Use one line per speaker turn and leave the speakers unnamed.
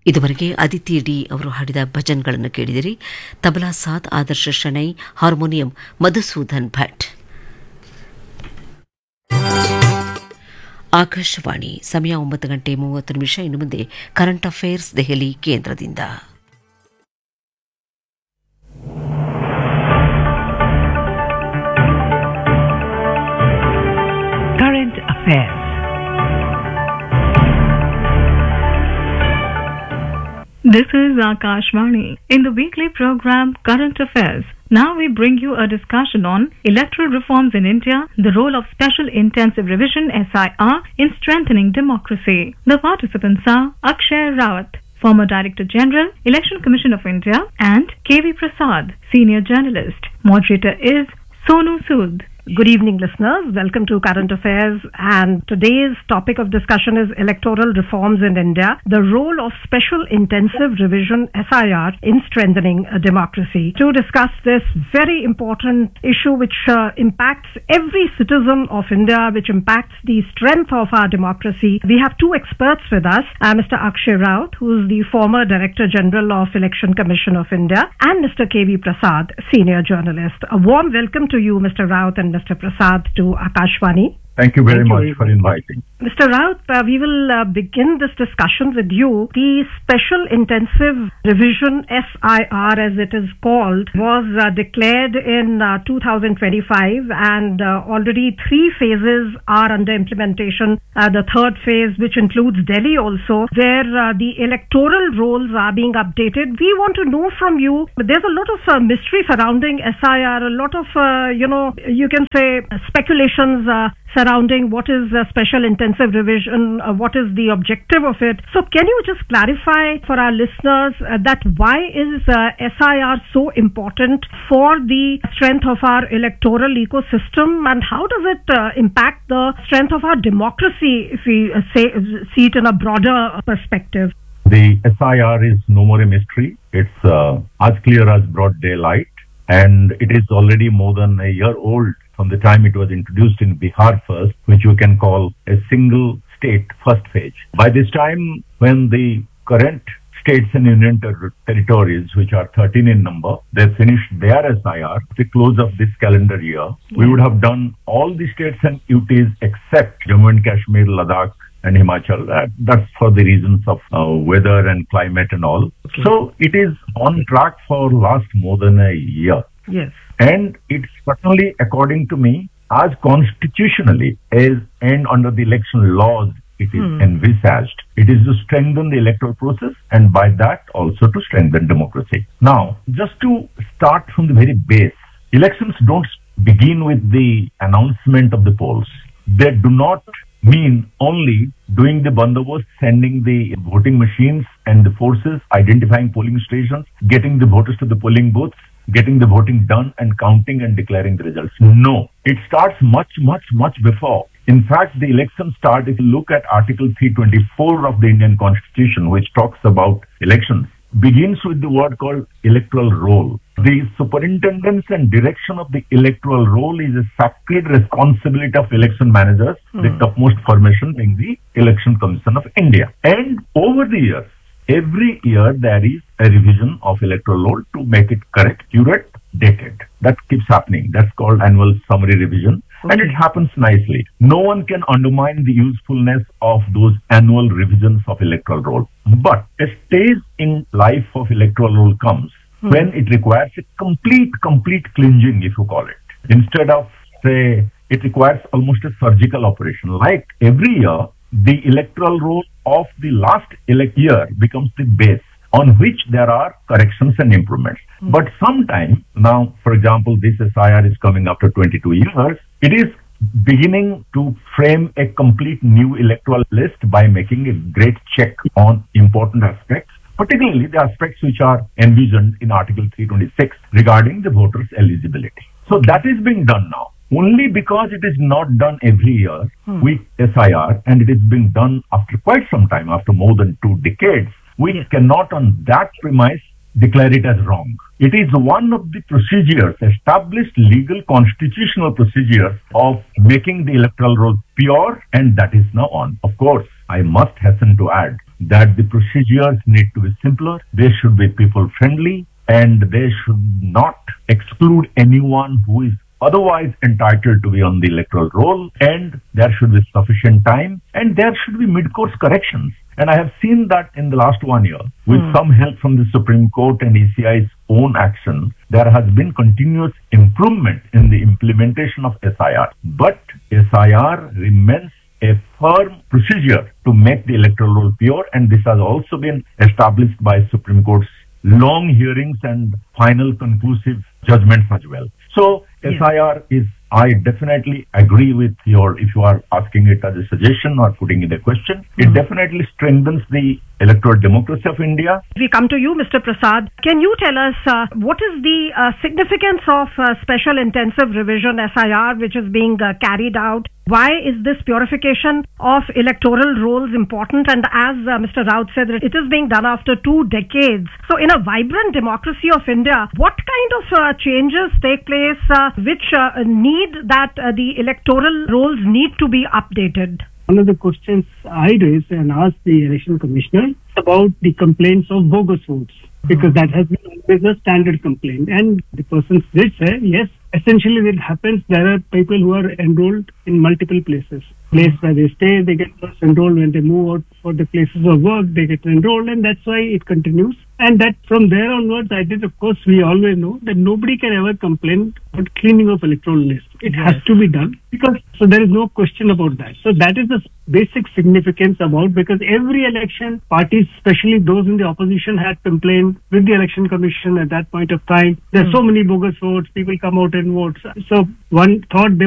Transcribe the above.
ಇದುವರೆಗೆ ಅದಿತಿ ಡಿ ಅವರು ಹಾಡಿದ ಭಜನ್ಗಳನ್ನು ಕೇಳಿದಿರಿ. ತಬಲಾ ಸಾದ್ ಆದರ್ಶ ಶೆಣೈ, ಹಾರ್ಮೋನಿಯಂ ಮಧುಸೂದನ್ ಭಟ್. ಆಕಾಶವಾಣಿ, ಸಮಯ 9:30. ಇನ್ನು ಮುಂದೆ ಕರೆಂಟ್ ಅಫೇರ್ಸ್ ದೆಹಲಿ ಕೇಂದ್ರದಿಂದ.
Current Affairs. This is Akashvani. In the weekly program Current Affairs, now we bring you a discussion on electoral reforms in India, the role of Special Intensive Revision SIR in strengthening democracy. The participants are Akshay Rawat, former Director General, Election Commission of India, and KV Prasad, senior journalist. Moderator is Sonu Sood.
Good evening, listeners. Welcome to Current Affairs, and today's topic of discussion is electoral reforms in India, the role of Special Intensive Revision SIR in strengthening democracy. To discuss this very important issue which impacts every citizen of India, which impacts the strength of our democracy, we have two experts with us, Mr. Akshay Raut, who is the former Director General of Election Commission of India, and Mr. KV Prasad, senior journalist. A warm welcome to you, Mr. Raut and Mr. Prasad, to Akashvani.
Thank you very much for inviting.
Mr. Raut, we will begin this discussion with you. The Special Intensive Revision SIR, as it is called, was declared in 2025, and already 3 phases are under implementation. The third phase, which includes Delhi also, where the electoral rolls are being updated. We want to know from you, there's a lot of mystery surrounding SIR, a lot of, you can say speculations surrounding what is Special Intensive Revision, what is the objective of it. So can you just clarify for our listeners that why is SIR so important for the strength of our electoral ecosystem, and how does it impact the strength of our democracy if we see it in a broader perspective?
The SIR is no more a mystery. It's as clear as broad daylight, and it is already more than a year old from the time it was introduced in Bihar first, which you can call a single state first phase. By this time, when the current states and union territories, which are 13 in number, they finished their SIR at the close of this calendar year, we would have done all the states and UTs except Jammu and Kashmir, Ladakh, and Himachal. That's for the reasons of weather and climate and all. Okay. So it is on track for last more than a year.
Yes.
And it's certainly, according to me, as constitutionally and under the election laws, it is envisaged. It is to strengthen the electoral process, and by that also to strengthen democracy. Now, just to start from the very base, elections don't begin with the announcement of the polls. They do not mean only doing the bandobast, sending the voting machines and the forces, identifying polling stations, getting the voters to the polling booths, getting the voting done and counting and declaring the results. No, it starts much before. In fact, the elections start, if you look at Article 324 of the Indian Constitution, which talks about elections, begins with the word called electoral roll. The superintendence and direction of the electoral roll is a sacred responsibility of election managers, the topmost formation being the Election Commission of India. And over the years, every year there is a revision of electoral roll to make it correct, accurate, dated. That keeps happening. That's called annual summary revision. Okay. And it happens nicely. No one can undermine the usefulness of those annual revisions of electoral roll. But a stage in life of electoral roll comes when it requires a complete cleansing, if you call it. Instead of, say, it requires almost a surgical operation. Like every year, the electoral roll of the last year becomes the base on which there are corrections and improvements. But sometime, now, for example, this SIR is coming after 22 years, it is beginning to frame a complete new electoral list by making a great check on important aspects, particularly the aspects which are envisioned in Article 326 regarding the voters' eligibility. So that is being done now. Only because it is not done every year with SIR, and it is being done after quite some time, after more than 2 decades, we cannot on that premise declare it as wrong. It is one of the procedures, established legal constitutional procedures of making the electoral roll pure, and that is now on. Of course, I must hasten to add that the procedures need to be simpler, they should be people friendly, and they should not exclude anyone who is otherwise entitled to be on the electoral roll, and there should be sufficient time, and there should be mid-course corrections. And I have seen that in the last 1 year, with some help from the Supreme Court and ECI's own action, there has been continuous improvement in the implementation of SIR. But SIR remains a firm procedure to make the electoral roll pure, and this has also been established by Supreme Court's long hearings and final conclusive judgments as well. So SIR is, I definitely agree with if you are asking it as a suggestion or putting it a question, it definitely strengthens the electoral democracy of India.
We come to you, Mr. Prasad. Can you tell us what is the significance of Special Intensive Revision SIR which is being carried out? Why is this purification of electoral rolls important? And as Mr. Raut said, it is being done after 2 decades. So in a vibrant democracy of India, what kind of changes take place which need that the electoral rolls need to be updated?
One of the questions I raised and asked the election commissioner about the complaints of bogus votes, because that has been always a standard complaint. And the person did say, yes, essentially it happens. There are people who are enrolled in multiple places. Place where they stay, they get first enrolled. When they move out for the places of work, they get enrolled, and that's why it continues. And that from there onwards, of course, we always know that nobody can ever complain about cleaning of electoral lists. It has to be done, because so there is no question about that. So that is the basic significance about, because every election, parties, especially those in the opposition, had complained with the election commission at that point of time. There's so many bogus votes, people come out and vote. So one thought they